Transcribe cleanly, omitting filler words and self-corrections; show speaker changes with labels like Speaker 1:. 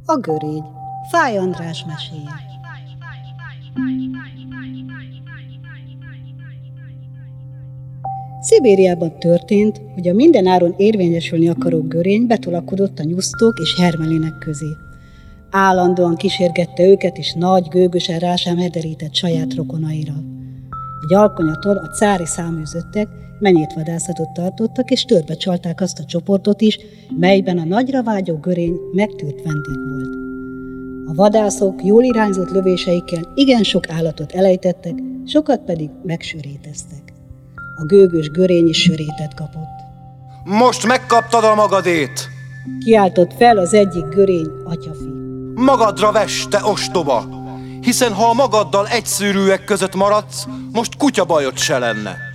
Speaker 1: A görény. Fáy András meséje. Szibériában történt, hogy a mindenáron érvényesülni akaró görény betolakodott a nyusztók és Hermelinek közé. Állandóan kísérgette őket, és nagy, gőgösen rá sem hederített saját rokonaira. Egy alkonyaton a cári száműzöttek menyétvadászatot tartottak, és törbe csalták azt a csoportot is, melyben a nagyra vágyó görény megtűrt vendég volt. A vadászok jól irányzott lövéseikkel igen sok állatot elejtettek, sokat pedig megsöréteztek. A gőgös görény is sörétet kapott.
Speaker 2: Most megkaptad a magadét!
Speaker 1: Kiáltott fel az egyik görény atyafi.
Speaker 2: Magadra vess, te ostoba! Hiszen ha a magaddal egyszőrűek között maradsz, most kutyabajod se lenne.